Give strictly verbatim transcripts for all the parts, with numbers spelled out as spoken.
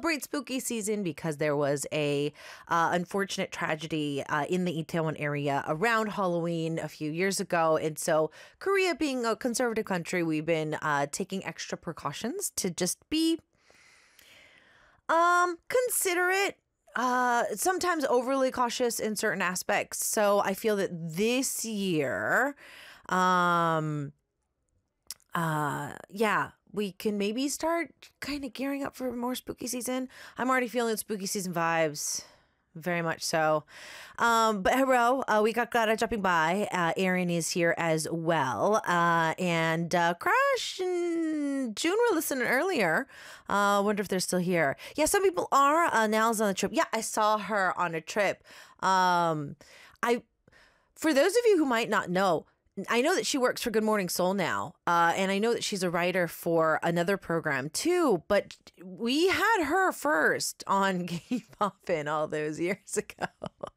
celebrate spooky season because there was a uh, unfortunate tragedy uh, in the Itaewon area around Halloween a few years ago. And so Korea being a conservative country, we've been uh, taking extra precautions to just be um, considerate, uh, sometimes overly cautious in certain aspects. So I feel that this year, um, uh, yeah, we can maybe start kind of gearing up for more spooky season. I'm already feeling spooky season vibes. Very much so. Um, but hello, uh, we got Clara jumping by. Uh, Aaron is here as well. Uh, and uh, Crash and June were listening earlier. I uh, wonder if they're still here. Yeah, some people are. Uh, Nell's on a trip. Yeah, I saw her on a trip. Um, I, for those of you who might not know, I know that she works for Good Morning Seoul now, uh, and I know that she's a writer for another program too, but we had her first on K-Poppin' all those years ago.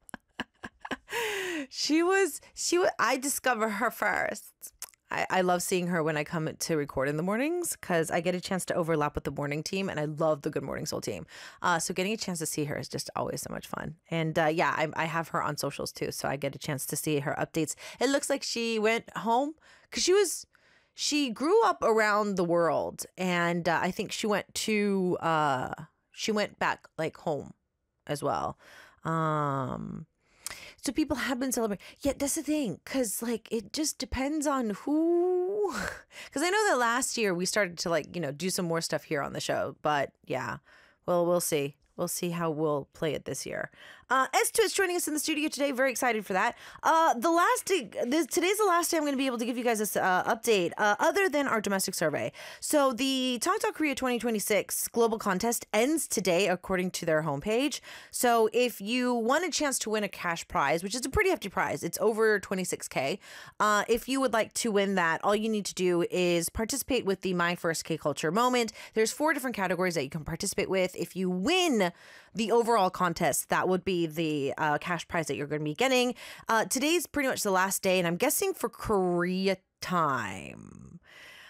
she was, she was, I discovered her first. I, I love seeing her when I come to record in the mornings because I get a chance to overlap with the morning team, and I love the Good Morning Seoul team. Uh, so getting a chance to see her is just always so much fun. And uh, yeah, I, I have her on socials too, so I get a chance to see her updates. It looks like she went home because she was, she grew up around the world, and uh, I think she went to, uh, she went back like home as well. Um, So people have been celebrating. Yeah, that's the thing. Because, like, it just depends on who. Because I know that last year we started to, like, you know, do some more stuff here on the show. But, yeah. Well, we'll see. We'll see how we'll play it this year. Uh, S two is joining us in the studio today. Very excited for that. Uh, the last day, this, today's the last day I'm going to be able to give you guys this uh, update, uh, other than our domestic survey. So the Talk Talk Korea twenty twenty-six global contest ends today, according to their homepage. So if you want a chance to win a cash prize, which is a pretty hefty prize, it's over twenty-six K. Uh, if you would like to win that, all you need to do is participate with the My First K-Culture Moment. There's four different categories that you can participate with. If you win the overall contest, that would be the uh, cash prize that you're going to be getting. Uh, today's pretty much the last day, and I'm guessing for Korea time.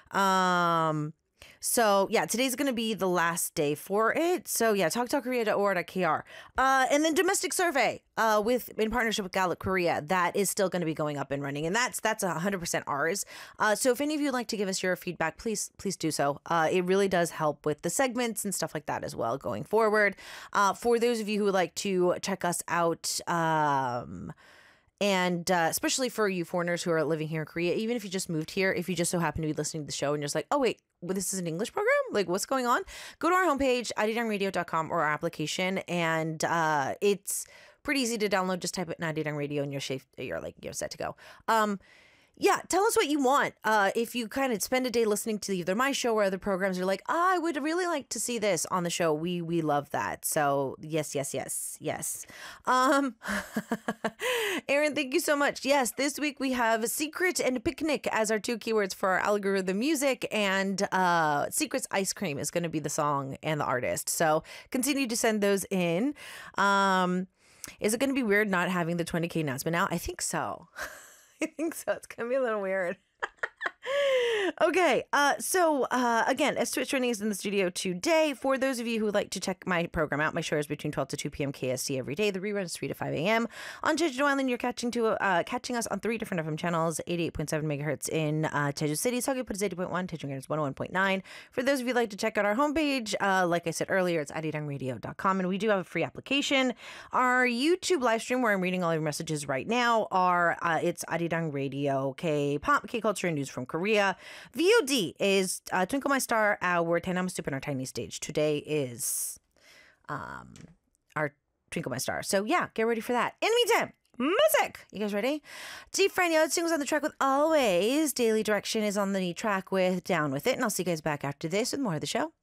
Um, so yeah, today's going to be the last day for it. So yeah, talk talk korea dot org dot k r. Uh, and then domestic survey uh, with in partnership with Gallup Korea, that is still going to be going up and running, and that's that's one hundred percent ours. Uh, so if any of you would like to give us your feedback, please please do so. Uh, it really does help with the segments and stuff like that as well going forward. Uh, for those of you who would like to check us out, um, and uh, especially for you foreigners who are living here in Korea, even if you just moved here, if you just so happen to be listening to the show and you're just like, oh, wait, well, this is an English program? Like, what's going on? Go to our homepage, arirang radio dot com, or our application, and uh, it's pretty easy to download. Just type it in Arirang Radio and you're, safe, you're like, you're set to go. Um, Yeah, tell us what you want. Uh, if you kind of spend a day listening to either my show or other programs, you're like, oh, I would really like to see this on the show. We we love that. So yes, yes, yes, yes. Um, Aaron, thank you so much. Yes, this week we have Secret and Picnic as our two keywords for our algorithm music, and uh, Secret's Ice Cream is going to be the song and the artist. So continue to send those in. Um, is it going to be weird not having the twenty K announcement now? I think so. I think so. It's going to be a little weird. Okay, uh, so uh, again, S two is joining us in the studio today. For those of you who would like to check my program out, my show is between twelve to two p.m. K S T every day. The rerun is three to five a.m. On Jeju Island, you're catching to uh, catching us on three different F M channels, eighty-eight point seven megahertz in uh, Jeju City, Seogwipo is eighty point one, Daejeon is one oh one point nine. For those of you who like to check out our homepage, uh, like I said earlier, it's arirang radio dot com, and we do have a free application. Our YouTube live stream, where I'm reading all your messages right now, are uh, it's Arirang Radio, K-pop, K-culture, and news from Korea. V O D is uh, Twinkle My Star, our Dynamo Soup, and our Tiny Stage. Today is um, our Twinkle My Star. So yeah, get ready for that. In the meantime, music. You guys ready? G Friend sings on the track with Always. Daily Direction is on the track with Down With It. And I'll see you guys back after this with more of the show.